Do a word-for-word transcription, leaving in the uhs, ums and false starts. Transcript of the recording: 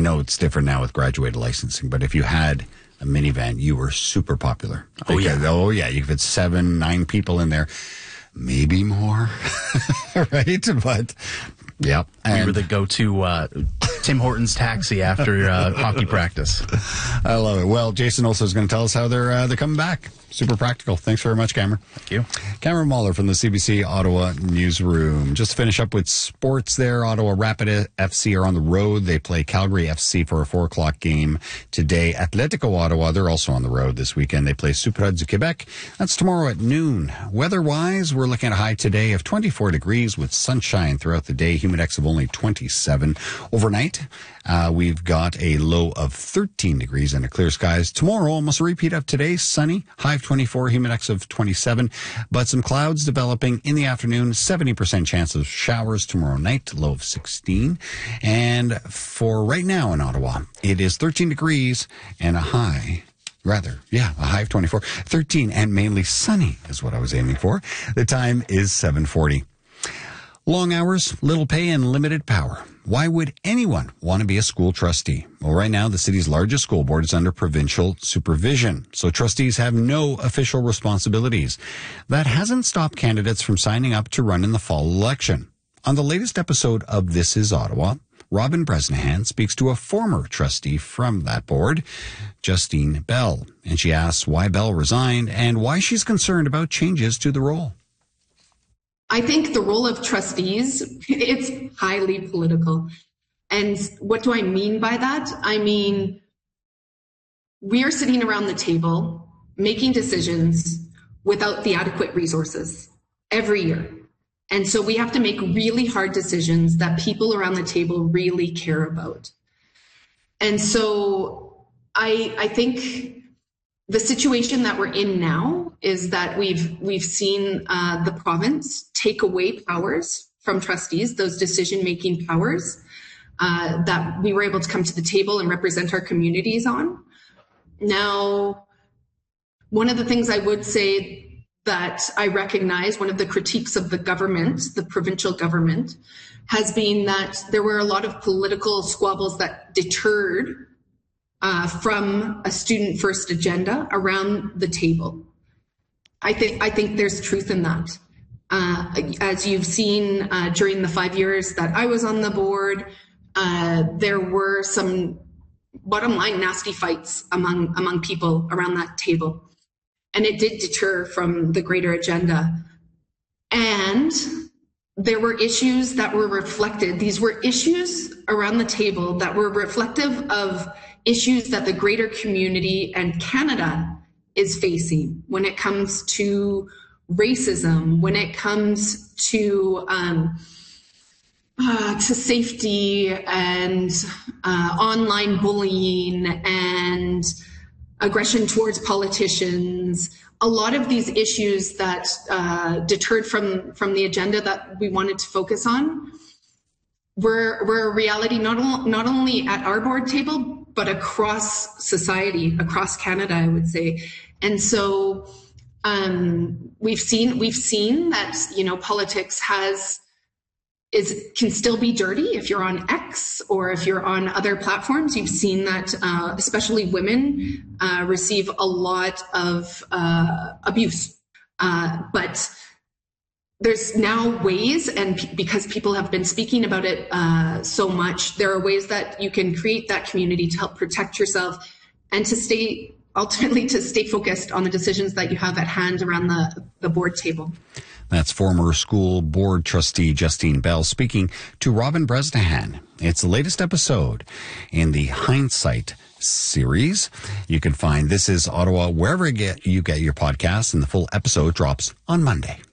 know it's different now with graduated licensing, but if you had a minivan, you were super popular. Oh, yeah. Oh, yeah. You could fit seven, nine people in there. Maybe more, right? But, yeah. And we were the go-to uh, Tim Hortons taxi after uh, hockey practice. I love it. Well, Jason also is going to tell us how they're uh, they're coming back. Super practical. Thanks very much, Cameron. Thank you. Cameron Mahler from the C B C Ottawa Newsroom. Just to finish up with sports there, Ottawa Rapid F C are on the road. They play Calgary F C for a four o'clock game today. Atletico Ottawa, they're also on the road this weekend. They play Superade du Québec. That's tomorrow at noon. Weather-wise, we're looking at a high today of twenty-four degrees with sunshine throughout the day. Humidex of only twenty-seven. Overnight, uh, we've got a low of thirteen degrees and a clear skies. Tomorrow, almost a repeat of today, sunny, high of twenty-four, humidex of twenty-seven, but some clouds developing in the afternoon, seventy percent chance of showers tomorrow night, low of sixteen. And for right now in Ottawa, it is thirteen degrees and a high, rather, yeah, a high of twenty-four, thirteen, and mainly sunny is what I was aiming for. The time is seven forty. Long hours, little pay, and limited power. Why would anyone want to be a school trustee? Well, right now, the city's largest school board is under provincial supervision, so trustees have no official responsibilities. That hasn't stopped candidates from signing up to run in the fall election. On the latest episode of This Is Ottawa, Robin Bresnahan speaks to a former trustee from that board, Justine Bell, and she asks why Bell resigned and why she's concerned about changes to the role. I think the role of trustees, it's highly political. And what do I mean by that? I mean, we are sitting around the table making decisions without the adequate resources every year. And so we have to make really hard decisions that people around the table really care about. And so I, I think the situation that we're in now is that we've we've seen uh, the province take away powers from trustees, those decision-making powers uh, that we were able to come to the table and represent our communities on. Now, one of the things I would say that I recognize, one of the critiques of the government, the provincial government, has been that there were a lot of political squabbles that deterred Uh, from a student first agenda around the table. I think I think there's truth in that. Uh, as you've seen uh, during the five years that I was on the board, uh, there were some bottom line nasty fights among among people around that table, and it did deter from the greater agenda. And there were issues that were reflected. These were issues around the table that were reflective of issues that the greater community and Canada is facing when it comes to racism, when it comes to um, uh, to safety and uh, online bullying and aggression towards politicians. A lot of these issues that uh, deterred from from the agenda that we wanted to focus on were were a reality not al- not only at our board table, but across society, across Canada, I would say. And so um, we've seen we've seen that, you know, politics has is can still be dirty if you're on X or if you're on other platforms. You've seen that uh, especially women uh, receive a lot of uh, abuse. Uh, but there's now ways, and p- because people have been speaking about it uh, so much, there are ways that you can create that community to help protect yourself and to stay, ultimately to stay focused on the decisions that you have at hand around the, the board table. That's former school board trustee Justine Bell speaking to Robin Bresnahan. It's the latest episode in the Hindsight series. You can find This Is Ottawa wherever you get, you get your podcasts, and the full episode drops on Monday.